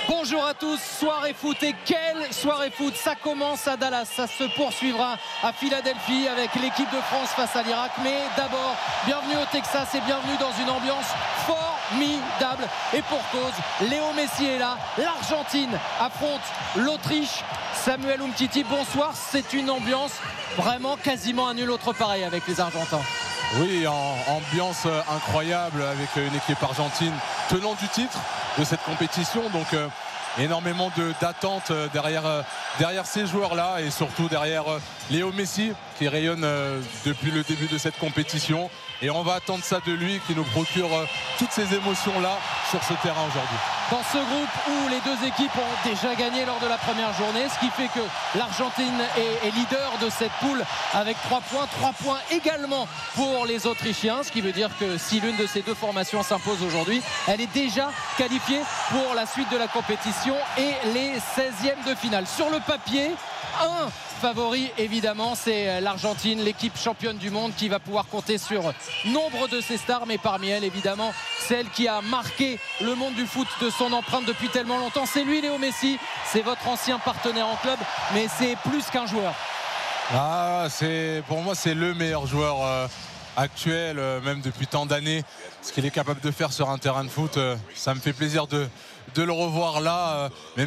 Bonjour à tous, soirée foot et quelle soirée foot. Ça commence à Dallas, ça se poursuivra à Philadelphie avec l'équipe de France face à l'Irak. Mais d'abord, bienvenue au Texas et bienvenue dans une ambiance formidable. Et pour cause, Léo Messi est là, l'Argentine affronte l'Autriche. Samuel Umtiti, bonsoir, c'est une ambiance vraiment quasiment à nul autre pareil avec les Argentins. Oui, ambiance incroyable avec une équipe argentine tenant du titre de cette compétition, donc énormément d'attentes derrière ces joueurs-là et surtout derrière Léo Messi qui rayonne depuis le début de cette compétition, et on va attendre ça de lui, qui nous procure toutes ces émotions-là sur ce terrain aujourd'hui. Dans ce groupe où les deux équipes ont déjà gagné lors de la première journée, ce qui fait que l'Argentine est leader de cette poule avec 3 points également pour les Autrichiens, ce qui veut dire que si l'une de ces deux formations s'impose aujourd'hui, elle est déjà qualifiée pour la suite de la compétition et les 16e de finale. Sur le papier, un favori évidemment, c'est l'Argentine, l'équipe championne du monde qui va pouvoir compter sur nombre de ses stars, mais parmi elles évidemment celle qui a marqué le monde du foot de son empreinte depuis tellement longtemps, c'est lui, Léo Messi. C'est votre ancien partenaire en club, mais c'est plus qu'un joueur. Pour moi c'est le meilleur joueur actuel, même depuis tant d'années. Ce qu'il est capable de faire sur un terrain de foot, ça me fait plaisir de le revoir là, même